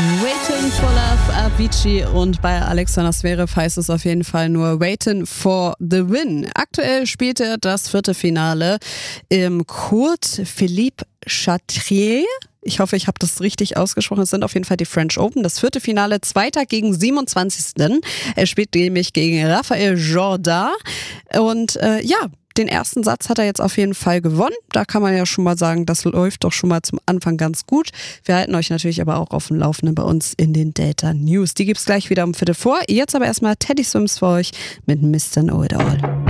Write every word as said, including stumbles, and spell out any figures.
Waiting for Love, Avicii, und bei Alexander Zverev heißt es auf jeden Fall nur Waiting for the Win. Aktuell spielt er das vierte Finale im Court Philippe Chatrier. Ich hoffe, ich habe das richtig ausgesprochen. Es sind auf jeden Fall die French Open. Das vierte Finale, zweiter gegen siebenundzwanzigsten Er spielt nämlich gegen Rafael Jordan. Und äh, ja, den ersten Satz hat er jetzt auf jeden Fall gewonnen. Da kann man ja schon mal sagen, das läuft doch schon mal zum Anfang ganz gut. Wir halten euch natürlich aber auch auf dem Laufenden bei uns in den Delta News. Die gibt's gleich wieder um Viertel vor. Jetzt aber erstmal Teddy Swims für euch mit Mister Know It All.